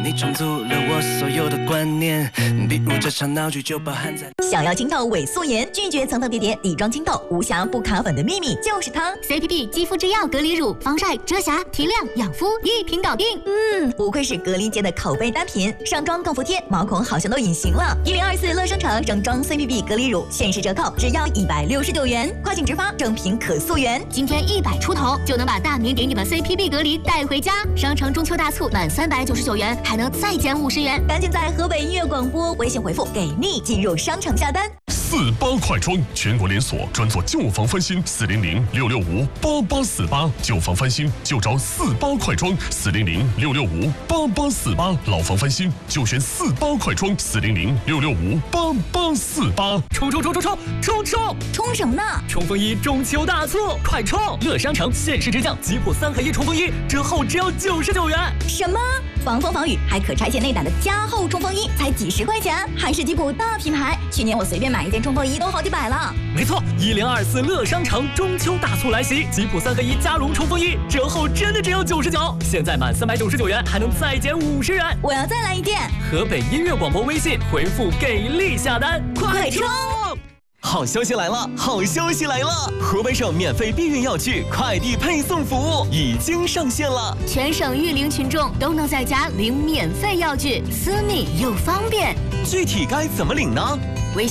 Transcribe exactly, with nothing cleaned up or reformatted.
你重组了我所有的观念，比如这场闹剧就包含在。 想要清透伪素颜，拒绝层层叠叠、底妆清透、无瑕不卡粉的秘密就是它 ！C P B 肌肤之钥隔离乳，防晒、遮瑕、提亮、养肤，一瓶搞定。 嗯，不愧是隔离界的口碑单品，上妆更服帖，毛孔好像都隐形了。一零二四乐商城整装 C P B 隔离乳限时折扣，只要一百六十九元，快请直发，正品可溯源。 今天一百出头就能把大明给你的 C P B 隔离带回家。商城中秋大促，满三百九十九元还能再减五十元， 赶紧在河北音乐广播微信回复给力进入商城下单。 四八快装，全国连锁，专做旧房翻新，四零零六六五八八四八，旧房翻新就找四八快装，四零零六六五八八四八，老房翻新就选四八快装，四零零六六五八八四八。 冲冲冲冲冲冲冲！ 冲什么呢？ 冲锋衣中秋大促，快冲！乐商城限时直降，吉普三合一冲锋衣折后只要九十九元。 什么？防风防雨还可拆卸内胆的加厚冲锋衣才几十块钱，还是吉普大品牌。去年我随便买一件冲锋衣都好几百了。 没错，一零二四乐商城中秋大促来袭，吉普三合一加绒冲锋衣折后真的只有九十九，现在满三百九十九元还能再减五十元。 我要再来一件。 河北音乐广播微信回复给力下单， 快冲！ 好消息来了！好消息来了！河北省免费避孕药具快递配送服务已经上线了， 全省育龄群众都能在家领免费药具，私密又方便。 具体该怎么领呢？